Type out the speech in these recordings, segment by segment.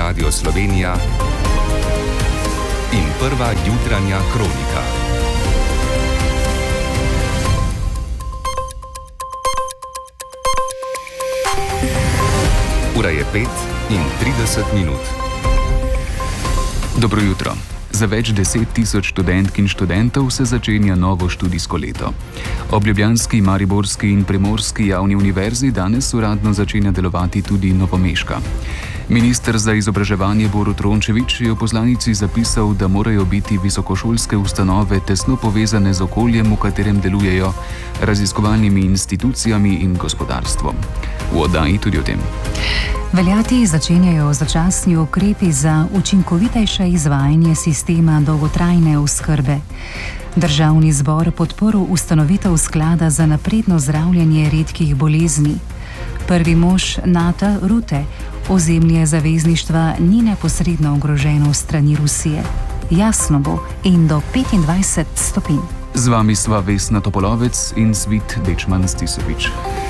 Radio Slovenija in prva jutranja kronika. Ura je 5:30. Dobro jutro. Za več 10.000 študentk in študentov se začenja novo študijsko leto. Ob ljubljanski, mariborski in primorski javni univerzi danes uradno začenja delovati tudi novomeška. Minister za izobraževanje Borut Rončević je v poslanici zapisal, da morajo biti visokošolske ustanove tesno povezane z okoljem, v katerem delujejo, raziskovalnimi institucijami in gospodarstvom. V oddaji tudi o tem. Veljati začenjajo začasni ukrepi za učinkovitejše izvajanje sistema dolgotrajne oskrbe. Državni zbor podprl ustanovitev sklada za napredno zdravljenje redkih bolezni. Prvi mož Nata Rute, ozemlje zavezništva ni neposredno ogroženo strani Rusije. Jasno bo in do 25 stopinj. Z vami sva Vesna Topolovec in Svit Dečman Stisovič.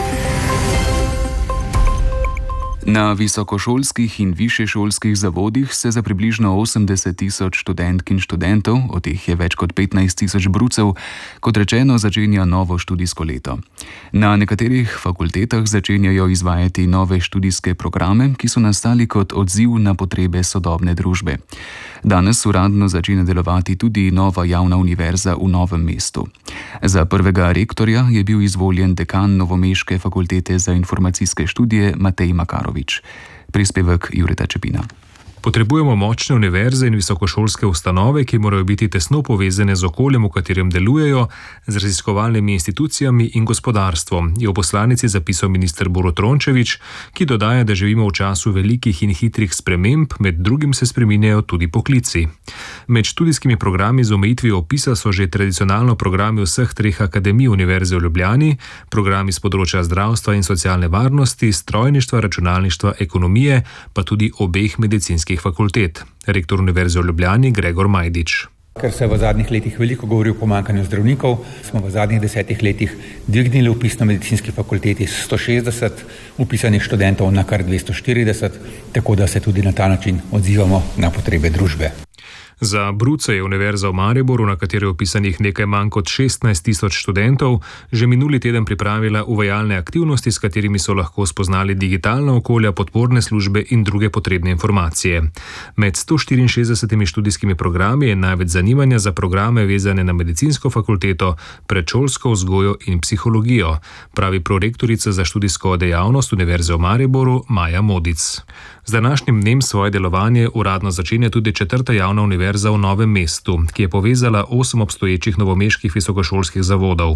Na visokošolskih in višješolskih zavodih se za približno 80.000 študentk in študentov, od teh je več kot 15.000 brucev, kot rečeno, začenja novo študijsko leto. Na nekaterih fakultetah začenjajo izvajati nove študijske programe, ki so nastali kot odziv na potrebe sodobne družbe. Danes uradno začne delovati tudi nova javna univerza v Novem mestu. Za prvega rektorja je bil izvoljen dekan Novomeške fakultete za informacijske študije Matej Makarovič. Prispevek Jureta Čepina. Potrebujemo močne univerze in visokošolske ustanove, ki morajo biti tesno povezane z okoljem, v katerem delujejo, z raziskovalnimi institucijami in gospodarstvom, je v poslanici zapisal minister Borut Rončević, ki dodaja, da živimo v času velikih in hitrih sprememb, med drugim se spreminjajo tudi poklici. Med študijskimi programi z omejitvijo opisa so že tradicionalno programi vseh treh akademij Univerze v Ljubljani, programi z področja zdravstva in socialne varnosti, strojništva, računalništva, ekonomije, pa tudi obeh medicinskih fakultet. Rektor Univerze v Ljubljani Gregor Majdič. Ker se v zadnjih letih veliko govori o pomanjkanju zdravnikov, smo v zadnjih 10 letih dvignili vpis na medicinski fakulteti s 160 vpisanih študentov na kar 240, tako da se tudi na ta način odzivamo na potrebe družbe. Za bruce je Univerza v Mariboru, na kateri je vpisanih nekaj manj kot 16.000 študentov, že minuli teden pripravila uvajalne aktivnosti, s katerimi so lahko spoznali digitalna okolja, podporne službe in druge potrebne informacije. Med 164 študijskimi programi je največ zanimanja za programe vezane na medicinsko fakulteto, predšolsko vzgojo in psihologijo, pravi prorektorica za študijsko dejavnost Univerze v Mariboru Maja Modic. Z današnjim dnem svoje delovanje uradno začenja tudi četrta javna univerza v Novem mestu, ki je povezala 8 obstoječih novomeških visokošolskih zavodov.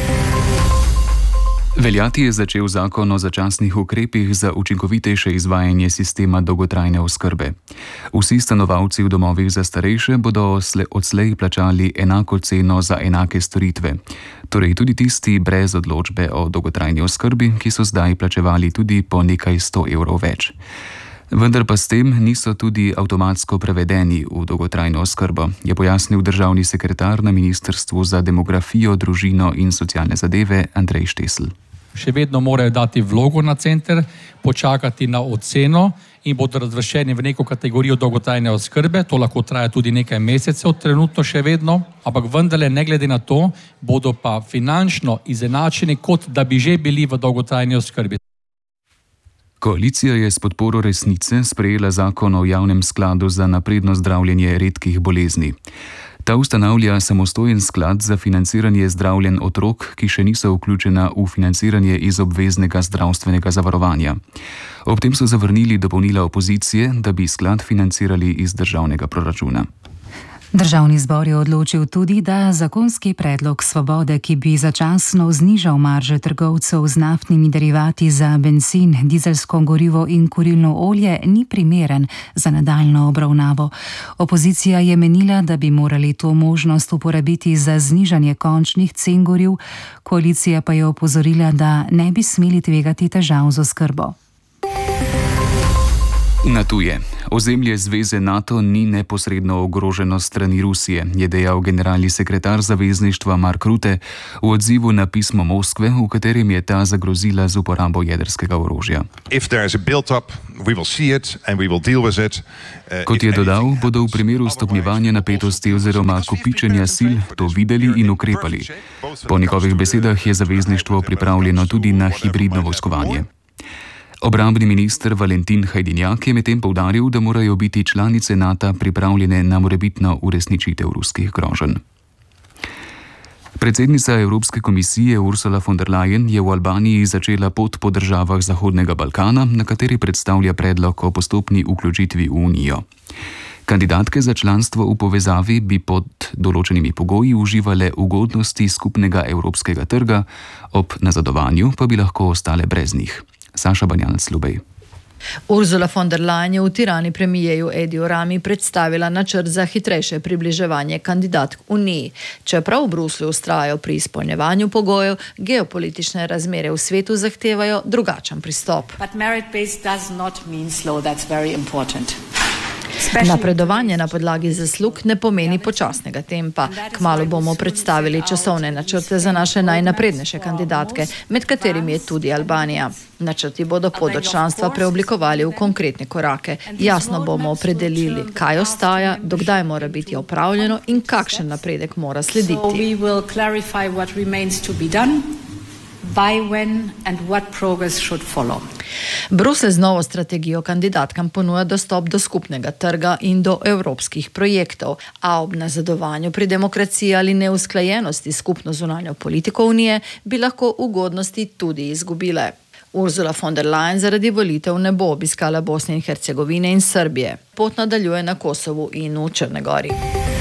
Veljati je začel zakon o začasnih ukrepih za učinkovitejše izvajanje sistema dolgotrajne oskrbe. Vsi stanovalci v domovih za starejše bodo odslej plačali enako ceno za enake storitve. Torej tudi tisti brez odločbe o dolgotrajni oskrbi, ki so zdaj plačevali tudi po nekaj 100 evrov več. Vendar pa s tem niso tudi avtomatsko prevedeni v dolgotrajno oskrbo, je pojasnil državni sekretar na Ministrstvu za demografijo, družino in socialne zadeve Andrej Štesl. Še vedno morajo dati vlogo na center, počakati na oceno in bodo razvrščeni v neko kategorijo dolgotrajne oskrbe. To lahko traja tudi nekaj mesecev, trenutno še vedno, ampak vendarle ne glede na to, bodo pa finančno izenačeni, kot da bi že bili v dolgotrajni oskrbi. Koalicija je s podporo Resnice sprejela zakon o javnem skladu za napredno zdravljenje redkih bolezni. Ta ustanavlja samostojen sklad za financiranje zdravljenj otrok, ki še niso vključena v financiranje iz obveznega zdravstvenega zavarovanja. Ob tem so zavrnili dopolnila opozicije, da bi sklad financirali iz državnega proračuna. Državni zbor je odločil tudi, da zakonski predlog Svobode, ki bi začasno znižal marže trgovcev z naftnimi derivati za bencin, dizelsko gorivo in kurilno olje, ni primeren za nadaljnjo obravnavo. Opozicija je menila, da bi morali to možnost uporabiti za znižanje končnih cen goriv, koalicija pa je opozorila, da ne bi smeli tvegati težav z oskrbo. Na tuje. Ozemlje zveze NATO ni neposredno ogroženo strani Rusije, je dejal generalni sekretar zavezništva Mark Rutte v odzivu na pismo Moskve, v katerem je ta zagrozila z uporabo jedrskega orožja. Kot je dodal, bodo v primeru stopnjevanja napetosti oziroma kopičenja sil to videli in ukrepali. Po njegovih besedah je zavezništvo pripravljeno tudi na hibridno vojskovanje. Obrambni minister Valentin Hajdinjak je medtem poudaril, da morajo biti članice NATO pripravljene na morebitno uresničitev ruskih groženj. Predsednica Evropske komisije Ursula von der Leyen je v Albaniji začela pot po državah Zahodnega Balkana, na kateri predstavlja predlog o postopni vključitvi v Unijo. Kandidatke za članstvo v povezavi bi pod določenimi pogoji uživale ugodnosti skupnega evropskega trga, ob nazadovanju pa bi lahko ostale brez njih. Saša Banjalc-Lubej. Ursula von der Leyen je v Tirani premijeju Ediju Rami predstavila načrt za hitrejše približevanje kandidatk Uniji. Čeprav v Bruslju vztrajajo pri izpolnjevanju pogojev, geopolitične razmere v svetu zahtevajo drugačen pristop. Napredovanje na podlagi zaslug ne pomeni počasnega tempa. Kmalu bomo predstavili časovne načrte za naše najnaprednejše kandidatke, med katerimi je tudi Albanija. Načrti bodo pot do članstva preoblikovali v konkretne korake. Jasno bomo opredelili, kaj ostaja, dokdaj mora biti opravljeno in kakšen napredek mora slediti. By when and what progress should follow. Bruselj z novo strategijo kandidatkam ponuja dostop do skupnega trga in do evropskih projektov, a ob nazadovanju pri demokraciji ali neusklajenosti skupno zunanjo politiko Unije bi lahko ugodnosti tudi izgubile. Ursula von der Leyen zaradi volitev ne bo obiskala Bosne in Hercegovine in Srbije. Pot nadaljuje na Kosovu in v Črni Gori.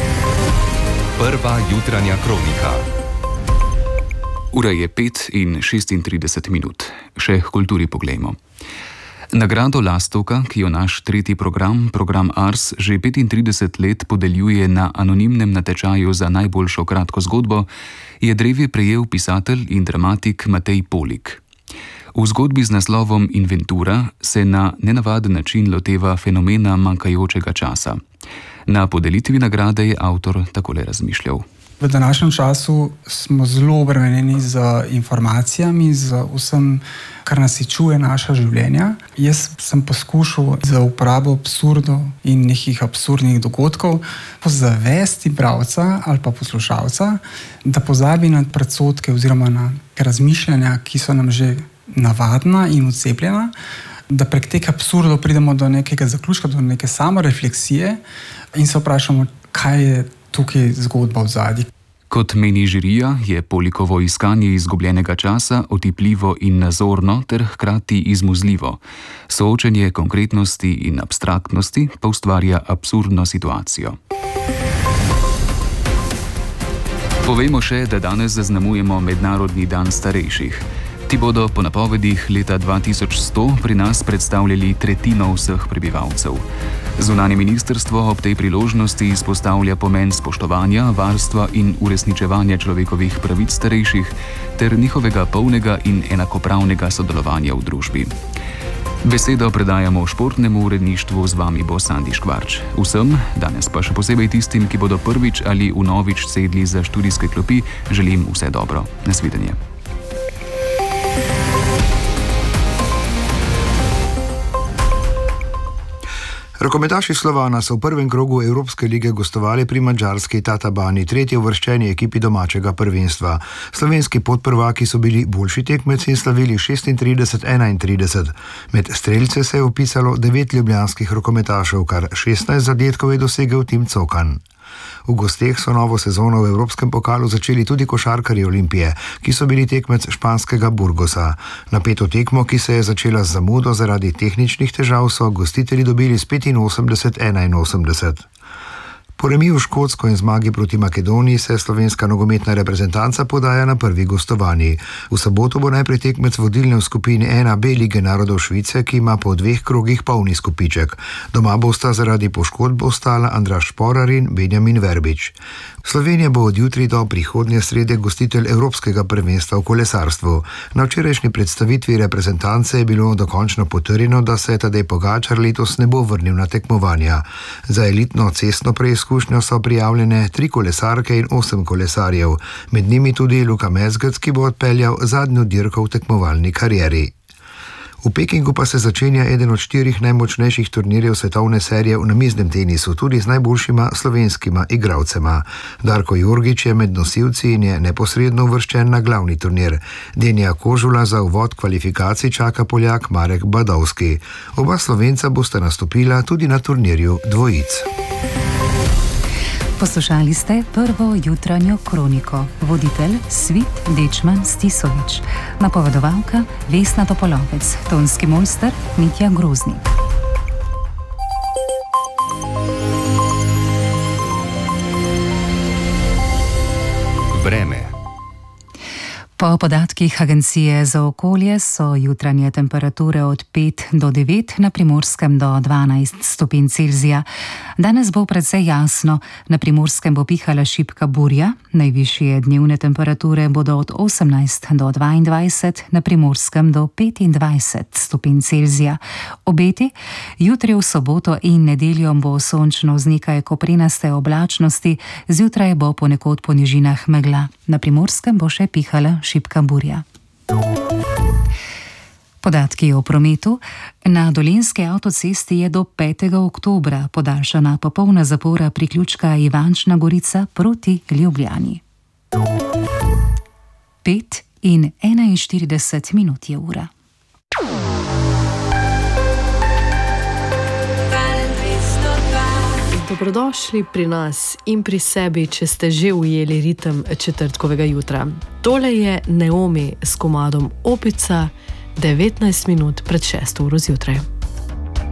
Prva jutranja kronika. Ura je 5:36. Še k kulturi poglejmo. Nagrado Lastovka, ki jo naš tretji program Ars, že 35 let podeljuje na anonimnem natečaju za najboljšo kratko zgodbo, je drevi prejel pisatelj in dramatik Matej Polik. V zgodbi z naslovom Inventura se na nenavaden način loteva fenomena manjkajočega časa. Na podelitvi nagrade je avtor takole razmišljal. V današnjem času smo zelo obremenjeni z informacijami, z vsem, kar nasičuje naša življenja. Jaz sem poskušal za uporabo absurdov in nekih absurdnih dogodkov pozavesti bralca ali pa poslušalca, da pozabi na predsodke oziroma na razmišljanja, ki so nam že navadna in odcepljena, da prek teh absurdov pridemo do nekega zaključka, do neke samorefleksije in se vprašamo, kaj je tukaj zgodba v zadnji. Kot meni žirija, je Polikovo iskanje izgubljenega časa otipljivo in nazorno ter hkrati izmuzljivo. Soočenje konkretnosti in abstraktnosti pa ustvarja absurdno situacijo. Povejmo še, da danes zaznamujemo Mednarodni dan starejših. Ti bodo po napovedih leta 2100 pri nas predstavljali tretjino vseh prebivalcev. Zunanje ministrstvo ob tej priložnosti izpostavlja pomen spoštovanja, varstva in uresničevanja človekovih pravic starejših ter njihovega polnega in enakopravnega sodelovanja v družbi. Besedo predajamo športnemu uredništvu, z vami bo Sandi Škvarč. Vsem, danes pa še posebej tistim, ki bodo prvič ali vnovič sedli za študijske klopi, želim vse dobro. Nasvidenje. Rokometaši Slovana so v prvem krogu Evropske lige gostovali pri madžarski Tatabani, tretji uvrščeni ekipi domačega prvenstva. Slovenski podprvaki so bili boljši tekmeci in slavili 36-31. Med strelce se je vpisalo 9 ljubljanskih rokometašev, kar 16 zadetkov je dosegel Tim Cokan. V gosteh so novo sezono v Evropskem pokalu začeli tudi košarkarji Olimpije, ki so bili tekmec španskega Burgosa. Napeto tekmo, ki se je začela z zamudo zaradi tehničnih težav, so gostitelji dobili s 85-81. Po remiju Škotsko in zmagi proti Makedoniji se slovenska nogometna reprezentanca podaja na prvi gostovanji. V soboto bo najprej tekmec vodilne v skupini 1B Lige narodov Švice, ki ima po 2 krogih polni izkupiček. Doma bosta zaradi poškodb ostala Andraž Šporar in Benjamin Verbič. Slovenija bo od jutri do prihodnje srede gostitelj Evropskega prvenstva v kolesarstvu. Na včerajšnji predstavitvi reprezentance je bilo dokončno potrjeno, da se Tadej Pogačar letos ne bo vrnil na tekmovanja. Za elitno cestno preizkušnjo so prijavljene 3 kolesarke in 8 kolesarjev, med njimi tudi Luka Mezgec, ki bo odpeljal zadnjo dirko v tekmovalni karieri. V Pekingu pa se začenja eden od 4 najmočnejših turnirjev svetovne serije v namiznem tenisu, tudi z najboljšima slovenskima igralcema. Darko Jorgić je med nosilci in je neposredno uvrščen na glavni turnir. Denija Kožula za uvod kvalifikacij čaka Poljak Marek Badovski. Oba Slovenca bosta nastopila tudi na turnirju dvojic. Poslušali ste prvo jutranjo kroniko. Voditelj Svit Dečman Stisovič. Napovedovalka Vesna Topolovec. Tonski mojster Mitja Groznik. Vreme. Po podatkih Agencije za okolje so jutranje temperature od 5 do 9, na Primorskem do 12 stopinj Celzija. Danes bo precej jasno, na Primorskem bo pihala šibka burja, najvišje dnevne temperature bodo od 18 do 22, na Primorskem do 25 stopinj Celzija. Obeti: jutri v soboto in nedeljo bo sončno z nekaj koprenaste oblačnosti, zjutraj bo ponekod po nižinah megla. Na Primorskem bo še pihala šibka burja. Podatki o prometu. Na Dolenjski avtocesti je do 5. oktobra podaljšana popolna zapora priključka Ivančna Gorica proti Ljubljani. 5:41 je ura. Dobrodošli pri nas in pri sebi, če ste že ujeli ritem četrtkovega jutra. Tole je Neomi s komadom Opica, 19 minut pred 6 uro zjutraj.